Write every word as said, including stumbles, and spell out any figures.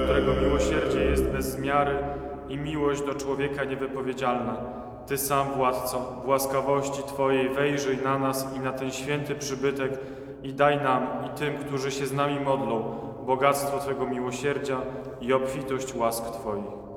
którego miłosierdzie jest bez miary i miłość do człowieka niewypowiedzialna. Ty sam, Władco, w łaskawości Twojej wejrzyj na nas i na ten święty przybytek i daj nam i tym, którzy się z nami modlą, bogactwo Twego miłosierdzia i obfitość łask Twoich.